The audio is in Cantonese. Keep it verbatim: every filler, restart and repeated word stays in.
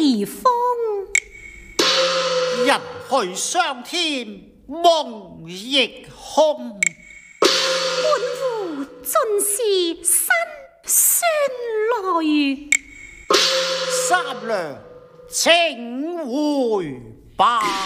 地方。 人去上天，夢亦空。 本乎盡是辛酸淚。 三娘請回吧。